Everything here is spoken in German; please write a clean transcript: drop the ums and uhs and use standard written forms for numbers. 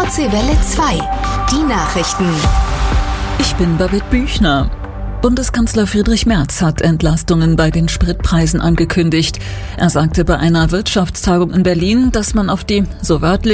Deutsche Welle 2. Die Nachrichten. Ich bin Babette Büchner. Bundeskanzler Friedrich Merz hat Entlastungen bei den Spritpreisen angekündigt. Er sagte bei einer Wirtschaftstagung in Berlin, dass man auf die, so wörtlich,